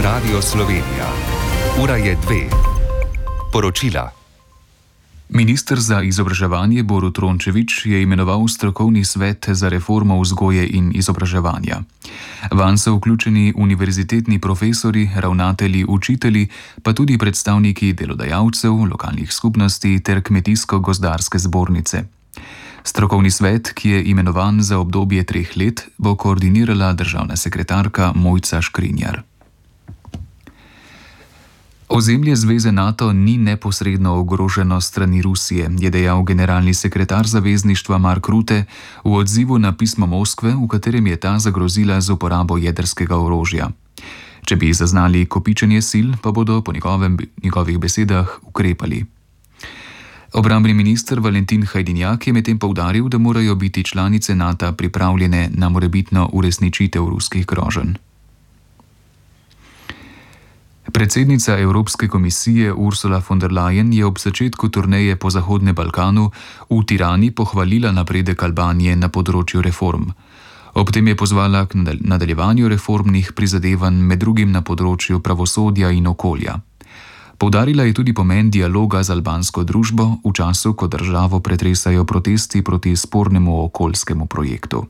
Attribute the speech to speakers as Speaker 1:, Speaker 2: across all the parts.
Speaker 1: Radio Slovenija. Ura je 2. Poročila. Minister za izobraževanje Borut Rončević je imenoval strokovni svet za reformo vzgoje in izobraževanja. Vanj so vključeni univerzitetni profesorji, ravnatelji, učitelji, pa tudi predstavniki delodajalcev, lokalnih skupnosti ter Kmetijsko-gozdarske zbornice. Strokovni svet, ki je imenovan za obdobje 3 let, bo koordinirala državna sekretarka Mojca Škrinjar. Ozemlje zveze NATO ni neposredno ogroženo strani Rusije, je dejal generalni sekretar zavezništva Mark Rutte v odzivu na pismo Moskve, v katerem je ta zagrozila z uporabo jedrskega orožja. Če bi zaznali kopičenje sil, pa bodo po njegovih besedah ukrepali. Obrambni minister Valentin Hajdinjak je medtem poudaril, da morajo biti članice NATO pripravljene na morebitno uresničitev ruskih groženj. Predsednica Evropske komisije Ursula von der Leyen je ob začetku turneje po Zahodnem Balkanu v Tirani pohvalila napredek Albanije na področju reform. Ob tem je pozvala k nadaljevanju reformnih prizadevanj, med drugim na področju pravosodja in okolja. Poudarila je tudi pomen dialoga z albansko družbo v času, ko državo pretresajo protesti proti spornemu okoljskemu projektu.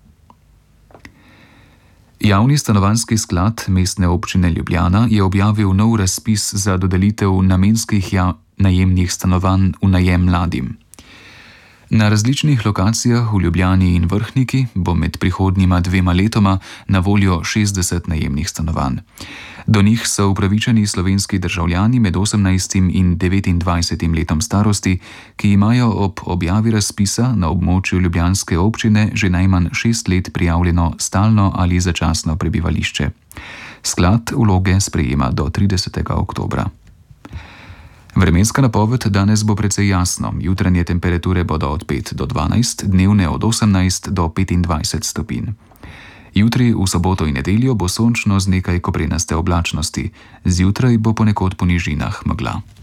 Speaker 1: Javni stanovanjski sklad Mestne občine Ljubljana je objavil nov razpis za dodelitev namenskih najemnih stanovanj v najem mladim. Na različnih lokacijah v Ljubljani in Vrhniki bo med prihodnjima 2 letoma na voljo 60 najemnih stanovanj. Do njih so upravičeni slovenski državljani med 18 in 29 letom starosti, ki imajo ob objavi razpisa na območju ljubljanske občine že najmanj 6 let prijavljeno stalno ali začasno prebivališče. Sklad vloge sprejema do 30. oktobra. Vremenska napoved danes bo precej jasno. Jutranje temperature bodo od 5 do 12, dnevne od 18 do 25 stopinj. Jutri, v soboto in nedeljo bo sončno z nekaj koprenaste oblačnosti. Zjutraj bo ponekod po nižinah megla.